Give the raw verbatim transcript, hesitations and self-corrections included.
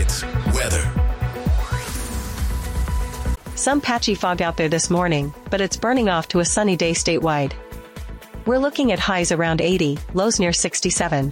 Sports. Weather. Some patchy fog out there this morning, but it's burning off to a sunny day statewide. We're looking at highs around eighty, lows near sixty-seven.